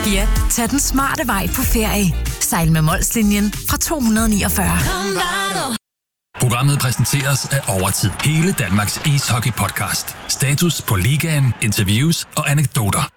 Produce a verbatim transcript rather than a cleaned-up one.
Ja, tag den smarte vej på ferie. Sejl med Molslinjen fra to hundrede niogfyrre. Programmet præsenteres af Overtid. Hele Danmarks ishockey-podcast. Status på ligaen, interviews og anekdoter.